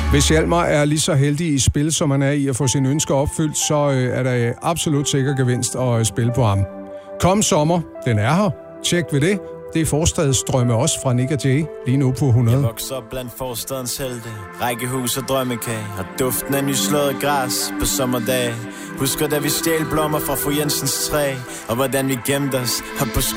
Hvis Hjalmar er lige så heldig i spil, som han er i at få sine ønsker opfyldt, så er der absolut sikker gevinst at spille på ham. Kom sommer, den er her. Tjek ved det. Det er forstadsdrømme også fra Nick og Jay, lige nu på 100. Jeg vokser op blandt forstadens helte, rækkehus og drømmekage, og duften af nyslået græs på sommerdage. Husker da vi stjal blommer fra fru Jensens træ, og hvordan vi gemte os op på